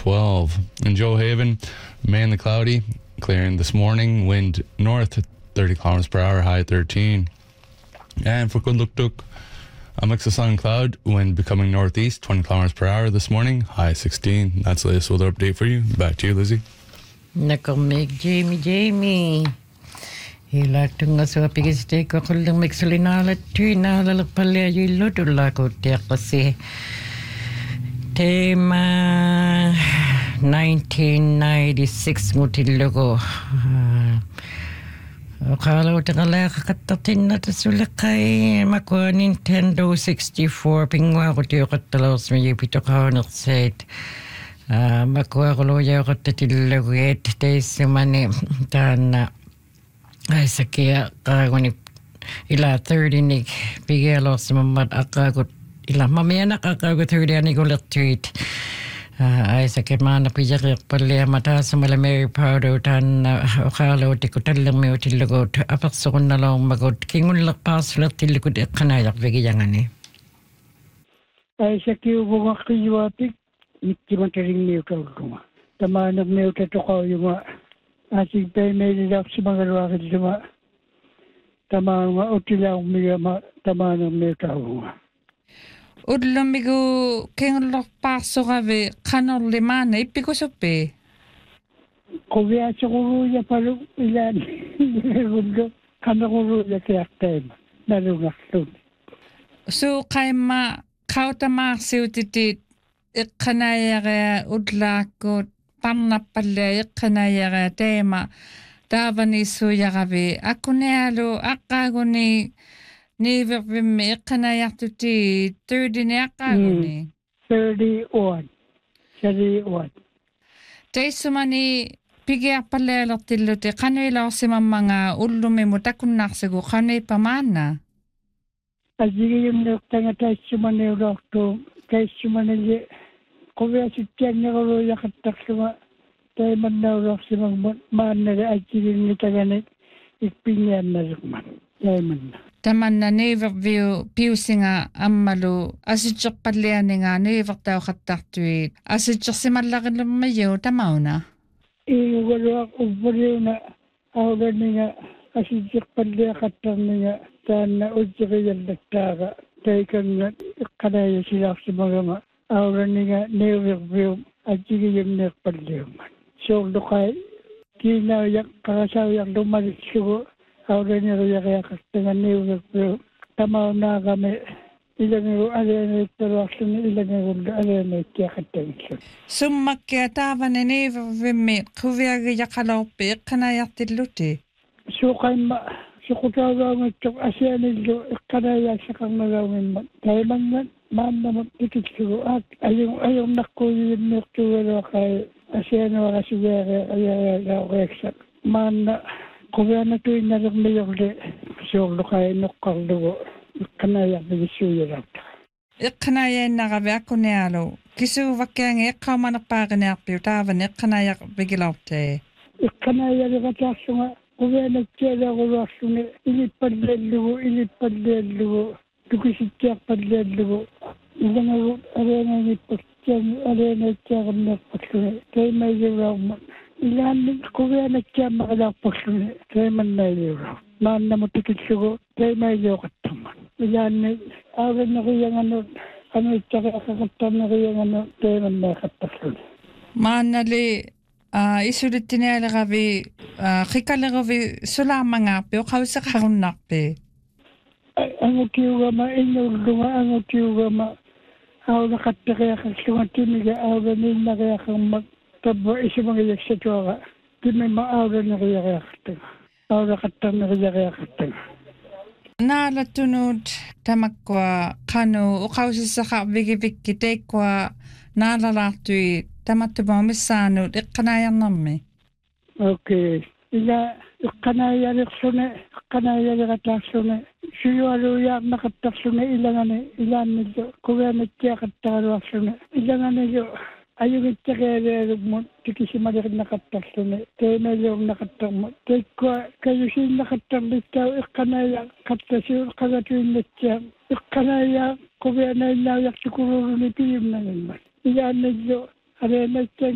12. In Joe Haven, mainly cloudy, clearing this morning. Wind north 30 kilometers per hour, high 13. And for Kunduktuk, a mix of sun and cloud, wind becoming northeast 20 kilometers per hour this morning, high 16. That's the latest weather update for you. Back to you, Lizzie. Nakamig Jamie. Hila tunga sa pigiste ko kulang mixolinala tuina lalapalya yilo dula ko tiyak kasi tema 1996 mutilo ko akala ko takala kakatatin na tasulakay makuha Nintendo 64 pingwa ko tiyo katalaos may pito ka set makuha ko loya ko tatilo ko tayo sumani tan ay sakya kaguni ila 30 ni bigelo sa mamad akagot ila mamaya nakakagot 30 ani gulat tweet ay sakya mana pijak pala mata sa mala Mary Pardo tan akala ko talang may utilagot apak sa kun na lang magot kingun lakpas lat tilikod kanayak bigyan ni ay sakya ko kiwatik ikimantaring niyo kaguma tamanag niyo tatokaw yung asing tayo may nilap sa mga luwakit sa tama nga utilaw mga tama ng may tao nga. Udlamigo keng paso kave kanor limana ipiko sope. Kuya sa kuruya palo ilan gundo kanakuruya kaya tema nalungakton. So kay ma kauta maksiutitit ikanaya kaya udlakot pannapalle iqanayaga teema taavani suyagavi akunealu aqqaaguni niivervimmi iqanayartuti 30 ni aqqaaguni 31 teissumani pigiarpallealertilluti qanuilaorsimammanga ullumimu takunnaarsigu qanuipamaana ajigiyum nektanga teissumani ulortu teissumani Kuya si Tianya kalau ya kata semua, saya menawar semua mana ada ajirin ni tagani ipinyan na rumah, saya mana. Tamanna never view piusinga ammalu asitjak pallianinga never tau khattartui asitjak simallakin lumayo tamauna. Wala ako na awganinga asitjak pallia khattarninga sana ujriyan nagtaga taykan kanaya sila sa mga Ahora niya never aji yung nagpaliyuman. So lokay kina yak kasaw yak dumalit sigo ahora niya kaya kaya never tama na kami ilang yung alena interaction ilang yung alena kaya katengso. Summakya tavan never vimmi kuviaga yakalopi kanayartilluti. So kay ma sukutawa ng asya nilo kanaya sa kang nagawin mo. Dahil man Manda magtikit ko at ayong nakuyin mo tuwala kay asyano kasigara ayaw reksa. Manda kuya na tuwin na lang mayong de siyolo kay nukang lugo kanaya nagisuyo lang. Kanaya nagabi ako nialo. Kisu wakyang manapagin niya piutavan kanaya bigilawte. Kanaya nagataso nga kuya nagtiyala ko raso nga ilipad lugo. Tukisityak padledlo ilang arena ni pagtiyang arena tiyang na pagsunod kaya may yuraw mo ilan kuya na tiyang makalak pagsunod kaya man may yuraw maan na matikit sigo kaya may yuraw kataman ilan awan na kaya ano tsaka kakatan na kaya kaya man may katapsunod maan nali isulit tinayala kabi kikala kabi sulama nga pe o kawisa karunak pe ang utiuga ma inulunga ang utiuga ma aw nakataya ka sumatiniga aw ganin na kaya kang magtabo isa mga yak sa tuwaga di may maawa na kaya katang aw nakatang na kaya katang Nalatunod tamakwa kanu o kawisa sa kabigi-bigi tekwa nalalatui tamatubamisano ikanayan namin. Okay. Ila kanaya katasune siyo aluya nakatasune ilan nito kuya nitya katarasune ilan nito ayung itya mo tikisi malik nakatasune tena yung nakatam tekwa kayo si nakatam nito kanaya katasune kagatuin nitya kanaya kuya na inayak siguro ni piyum na naman ilan nito arena